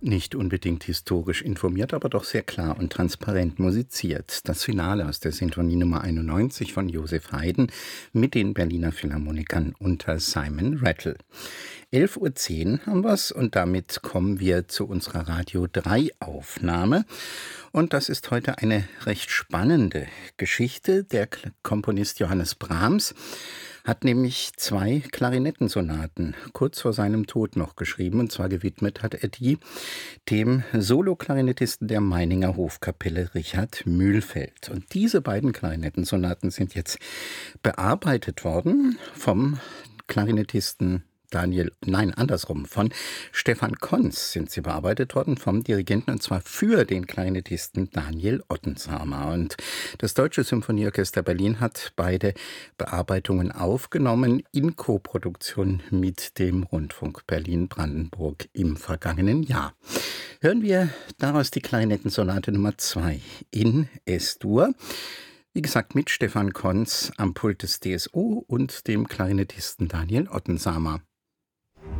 Nicht unbedingt historisch informiert, aber doch sehr klar und transparent musiziert. Das Finale aus der Sinfonie Nummer 91 von Joseph Haydn mit den Berliner Philharmonikern unter Simon Rattle. 11:10 Uhr haben wir's und damit kommen wir zu unserer Radio 3 Aufnahme. Und das ist heute eine recht spannende Geschichte. Der Komponist Johannes Brahms hat nämlich 2 Klarinettensonaten kurz vor seinem Tod noch geschrieben. Und zwar gewidmet hat er die dem Soloklarinettisten der Meininger Hofkapelle Richard Mühlfeld. Und diese beiden Klarinettensonaten sind jetzt bearbeitet worden vom Klarinettisten von Stefan Konz sind sie bearbeitet worden, vom Dirigenten, und zwar für den Klarinettisten Daniel Ottensamer. Und das Deutsche Symphonieorchester Berlin hat beide Bearbeitungen aufgenommen in Koproduktion mit dem Rundfunk Berlin-Brandenburg im vergangenen Jahr. Hören wir daraus die Klarinettensonate Nummer 2 in S-Dur. Wie gesagt, mit Stefan Konz am Pult des DSO und dem Klarinettisten Daniel Ottensamer.